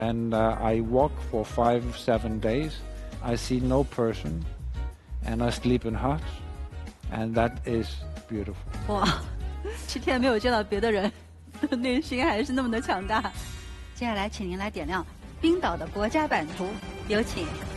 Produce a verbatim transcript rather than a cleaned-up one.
And uh, I walk for five, seven days. I see no person, and I sleep in huts, and that is beautiful. 哇，七天没有见到别的人，内心还是那么的强大。接下来，请您来点亮冰岛的国家版图，有请。